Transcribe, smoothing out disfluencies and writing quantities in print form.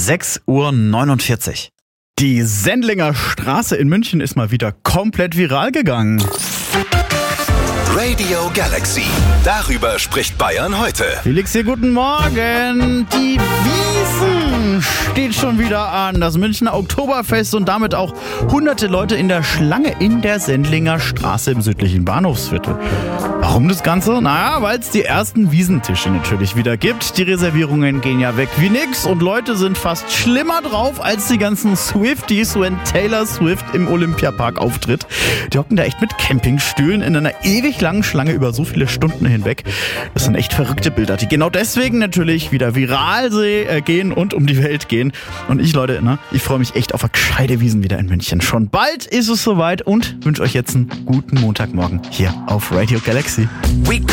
6:49 Uhr. Die Sendlinger Straße in München ist mal wieder komplett viral gegangen. Radio Galaxy. Darüber spricht Bayern heute. Felix hier, guten Morgen. Die Wiesn steht schon wieder an. Das Münchner Oktoberfest und damit auch hunderte Leute in der Schlange in der Sendlinger Straße im südlichen Bahnhofsviertel. Warum das Ganze? Naja, weil es die ersten Wiesentische natürlich wieder gibt. Die Reservierungen gehen ja weg wie nix und Leute sind fast schlimmer drauf als die ganzen Swifties, wenn Taylor Swift im Olympiapark auftritt. Die hocken da echt mit Campingstühlen in einer ewig langen Schlange über so viele Stunden hinweg. Das sind echt verrückte Bilder, die genau deswegen natürlich wieder viral gehen und um die Welt gehen. Und ich, Leute, ich freue mich echt auf eine gescheite Wiesn wieder in München. Schon bald ist es soweit und wünsche euch jetzt einen guten Montagmorgen hier auf Radio Galaxy.